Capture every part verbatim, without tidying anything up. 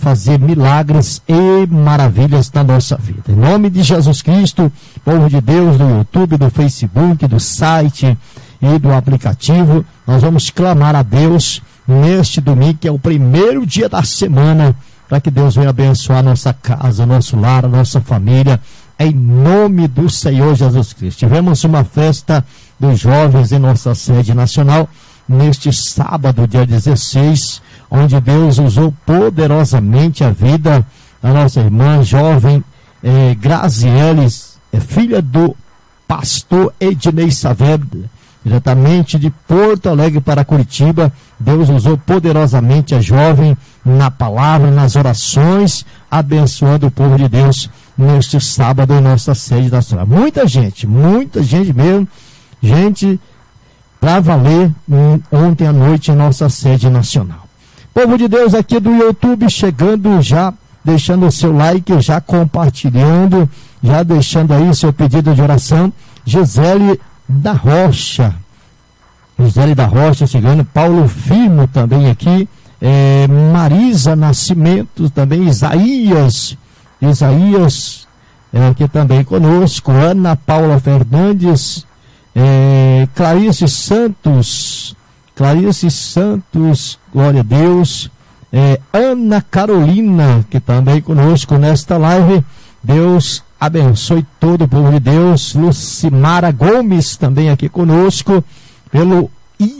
fazer milagres e maravilhas na nossa vida. Em nome de Jesus Cristo, povo de Deus, do YouTube, do Facebook, do site e do aplicativo, nós vamos clamar a Deus neste domingo, que é o primeiro dia da semana, para que Deus venha abençoar a nossa casa, nosso lar, a nossa família, em nome do Senhor Jesus Cristo. Tivemos uma festa dos jovens em nossa sede nacional, neste sábado, dia dezesseis, onde Deus usou poderosamente a vida da nossa irmã jovem eh, Graziele, é filha do pastor Ednei Saavedra, diretamente de Porto Alegre para Curitiba. Deus usou poderosamente a jovem na palavra, nas orações, abençoando o povo de Deus neste sábado em nossa sede nacional. Muita gente, muita gente mesmo, gente para valer um, ontem à noite em nossa sede nacional. Povo de Deus aqui do YouTube chegando já, deixando o seu like, já compartilhando, já deixando aí seu pedido de oração. Gisele da Rocha, Gisele da Rocha chegando, Paulo Firmo também aqui, é, Marisa Nascimento também, Isaías, Isaías é, aqui também conosco, Ana Paula Fernandes, é, Clarice Santos, Clarice Santos, glória a Deus, é, Ana Carolina, que também conosco nesta live. Deus abençoe todo o povo de Deus. Lucimara Gomes também aqui conosco pelo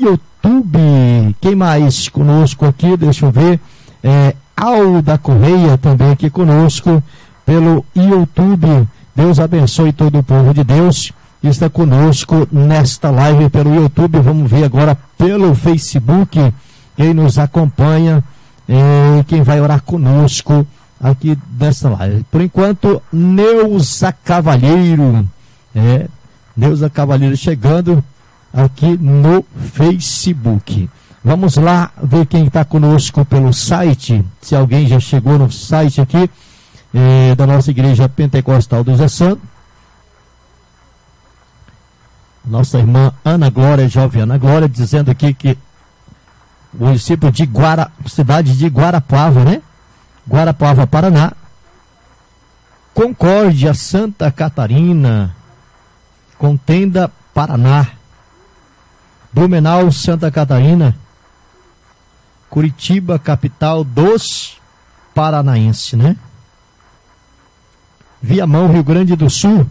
YouTube. Quem mais conosco aqui? Deixa eu ver. É, Alda Correia também aqui conosco pelo YouTube. Deus abençoe todo o povo de Deus. Está conosco nesta live pelo YouTube. Vamos ver agora pelo Facebook quem nos acompanha e quem vai orar conosco aqui nesta live. Por enquanto, Neuza Cavalheiro, é, Neuza Cavalheiro chegando aqui no Facebook. Vamos lá ver quem está conosco pelo site, se alguém já chegou no site aqui é, da nossa Igreja Pentecostal do Zé Santo. Nossa irmã Ana Glória, jovem Ana Glória, dizendo aqui que o município de Guara, cidade de Guarapava, né? Guarapava, Paraná. Concórdia, Santa Catarina. Contenda, Paraná. Blumenau, Santa Catarina. Curitiba, capital dos paranaenses, né? Viamão, Rio Grande do Sul.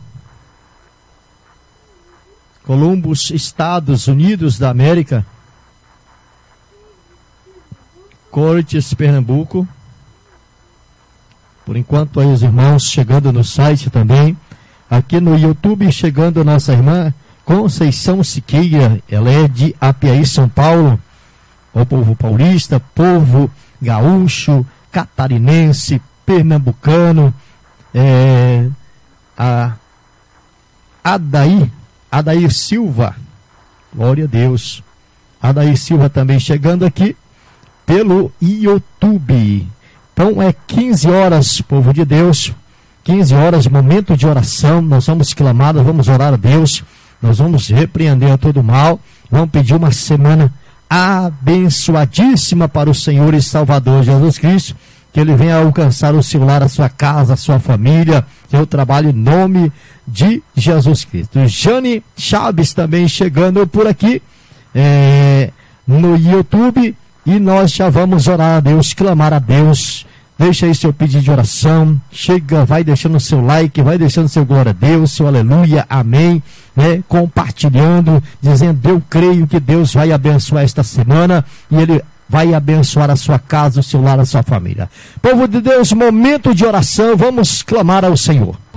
Columbus, Estados Unidos da América. Cortes, Pernambuco. Por enquanto aí os irmãos chegando no site também. Aqui no YouTube chegando a nossa irmã Conceição Siqueira. Ela é de Apiaí, São Paulo. O povo paulista, povo gaúcho, catarinense, pernambucano. É, a Adaí. Adair Silva, glória a Deus. Adair Silva também chegando aqui pelo YouTube. Então é quinze horas, povo de Deus, quinze horas, momento de oração. Nós vamos clamar, nós vamos orar a Deus, nós vamos repreender todo o mal, vamos pedir uma semana abençoadíssima para o Senhor e Salvador Jesus Cristo, que Ele venha alcançar o seu lar, a sua casa, a sua família, seu trabalho, em nome de Jesus Cristo. Jane Chaves também chegando por aqui é, no YouTube, e nós já vamos orar a Deus, clamar a Deus. Deixa aí seu pedido de oração, chega, vai deixando seu like, vai deixando seu glória a Deus, seu aleluia, amém, né? Compartilhando, dizendo: eu creio que Deus vai abençoar esta semana e Ele vai abençoar a sua casa, o seu lar, a sua família. Povo de Deus, momento de oração, vamos clamar ao Senhor.